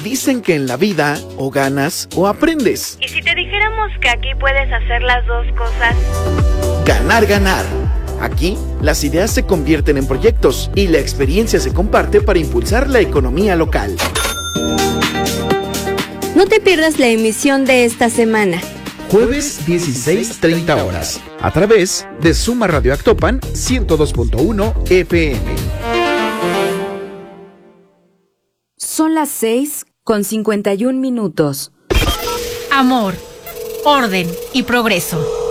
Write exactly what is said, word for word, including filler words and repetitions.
Dicen que en la vida o ganas o aprendes. ¿Y si te dijéramos que aquí puedes hacer las dos cosas? Ganar, ganar. Aquí, las ideas se convierten en proyectos y la experiencia se comparte para impulsar la economía local. No te pierdas la emisión de esta semana. Jueves dieciséis treinta horas, a través de Suma Radio Actopan ciento dos punto uno F M. Son las seis con cincuenta y un minutos. Amor, orden y progreso.